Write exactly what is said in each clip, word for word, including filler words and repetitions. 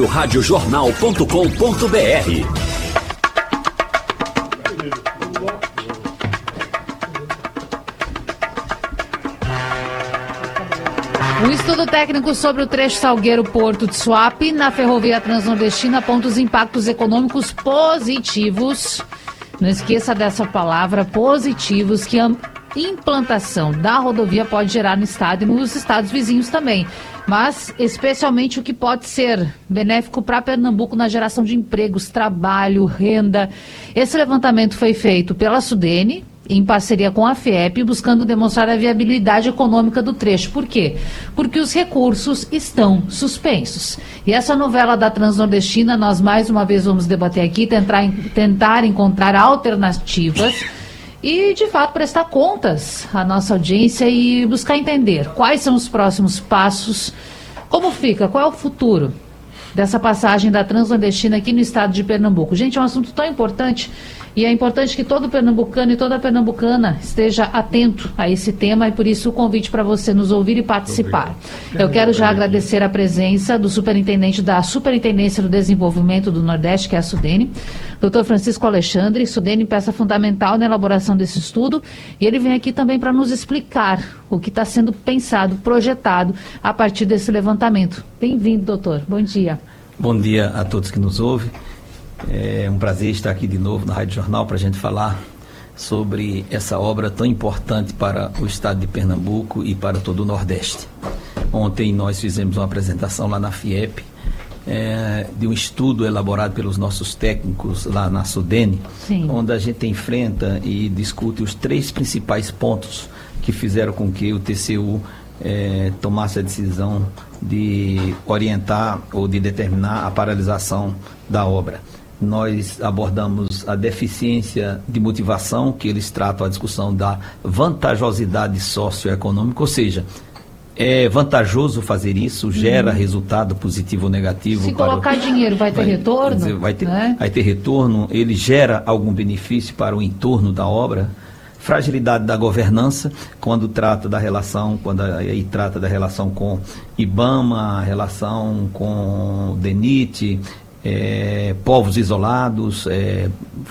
rádio jornal ponto com ponto br. Um estudo técnico sobre o trecho Salgueiro-Porto de Suape na ferrovia transnordestina aponta os impactos econômicos positivos. Não esqueça dessa palavra, positivos, que a implantação da rodovia pode gerar no estado e nos estados vizinhos também. Mas, especialmente, o que pode ser benéfico para Pernambuco na geração de empregos, trabalho, renda. Esse levantamento foi feito pela Sudene, em parceria com a FIEP, buscando demonstrar a viabilidade econômica do trecho. Por quê? Porque os recursos estão suspensos. E essa novela da Transnordestina, nós mais uma vez vamos debater aqui, tentar, tentar encontrar alternativas e, de fato, prestar contas à nossa audiência e buscar entender quais são os próximos passos, como fica, qual é o futuro dessa passagem da Transnordestina aqui no estado de Pernambuco. Gente, é um assunto tão importante e é importante que todo pernambucano e toda pernambucana esteja atento a esse tema e por isso o convite para você nos ouvir e participar. Eu quero já agradecer a presença do superintendente da Superintendência do Desenvolvimento do Nordeste, que é a Sudene, doutor Francisco Alexandre. Sudene, peça fundamental na elaboração desse estudo, e ele vem aqui também para nos explicar o que está sendo pensado, projetado a partir desse levantamento. Bem-vindo, doutor. Bom dia. Bom dia a todos que nos ouvem. É um prazer estar aqui de novo na Rádio Jornal para a gente falar sobre essa obra tão importante para o estado de Pernambuco e para todo o Nordeste. Ontem nós fizemos uma apresentação lá na FIEP, é, de um estudo elaborado pelos nossos técnicos lá na Sudene, Sim. onde a gente enfrenta e discute os três principais pontos que fizeram com que o T C U é, tomasse a decisão de orientar ou de determinar a paralisação da obra. Nós abordamos a deficiência de motivação, que eles tratam a discussão da vantajosidade socioeconômica, ou seja, é vantajoso fazer isso, gera hum. resultado positivo ou negativo. Se para colocar o... dinheiro, vai ter vai, retorno? Dizer, vai, ter, né? vai ter retorno, ele gera algum benefício para o entorno da obra. Fragilidade da governança, quando trata da relação, quando aí trata da relação com IBAMA, a relação com DENIT, é, povos isolados, é,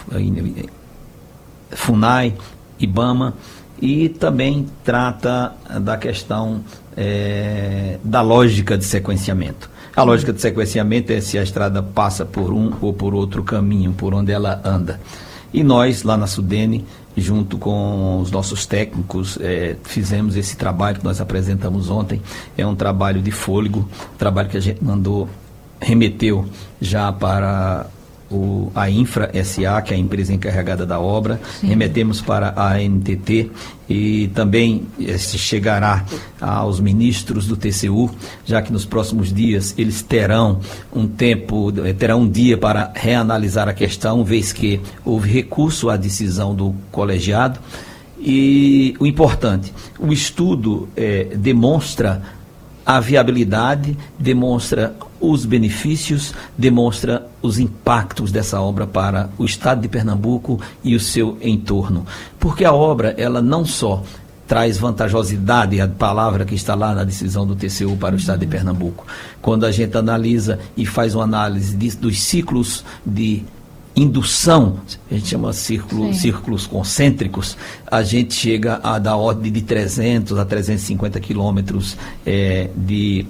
FUNAI, IBAMA, e também trata da questão é, da lógica de sequenciamento. A lógica de sequenciamento é se a estrada passa por um ou por outro caminho, por onde ela anda. E nós, lá na Sudene, junto com os nossos técnicos, é, fizemos esse trabalho que nós apresentamos ontem. É um trabalho de fôlego, trabalho que a gente mandou, remeteu já para o, a Infra S A, que é a empresa encarregada da obra. Sim. Remetemos para a A N T T e também eh, chegará aos ministros do T C U, já que nos próximos dias eles terão um tempo, terão um dia para reanalisar a questão, vez que houve recurso à decisão do colegiado. E o importante, o estudo eh, demonstra a viabilidade, demonstra os benefícios, demonstra os impactos dessa obra para o estado de Pernambuco e o seu entorno. Porque a obra, ela não só traz vantajosidade, a palavra que está lá na decisão do T C U para o estado de Pernambuco. Quando a gente analisa e faz uma análise de, dos ciclos de indução, a gente chama círculo, círculos concêntricos, a gente chega a da ordem de trezentos a trezentos e cinquenta quilômetros é, de,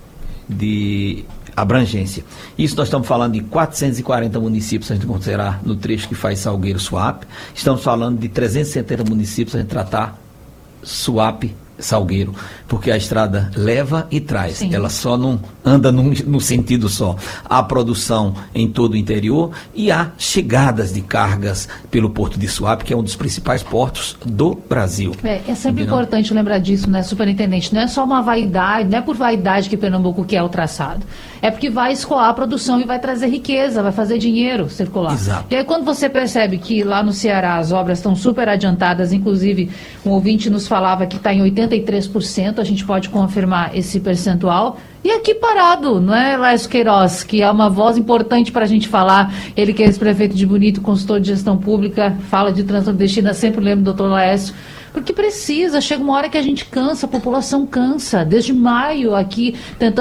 de abrangência. Isso nós estamos falando de quatrocentos e quarenta municípios, se a gente considerar no trecho que faz Salgueiro-Suape. Estamos falando de trezentos e setenta municípios, se a gente tratar Suape, Salgueiro, porque a estrada leva e traz. Sim. Ela só não anda num, no sentido só. Há produção em todo o interior e há chegadas de cargas pelo Porto de Suape, que é um dos principais portos do Brasil. É, é sempre Entendeu? importante lembrar disso, né, superintendente? Não é só uma vaidade, não é por vaidade que Pernambuco quer o traçado. É porque vai escoar a produção e vai trazer riqueza, vai fazer dinheiro circular. Exato. E aí quando você percebe que lá no Ceará as obras estão super adiantadas, inclusive um ouvinte nos falava que está em oitenta e três por cento, a gente pode confirmar esse percentual. E aqui parado, não é, Laércio Queiroz, que é uma voz importante para a gente falar, ele que é ex-prefeito de Bonito, consultor de gestão pública, fala de Transnordestina, sempre lembro do doutor Laércio, porque precisa, chega uma hora que a gente cansa, a população cansa, desde maio aqui, tentando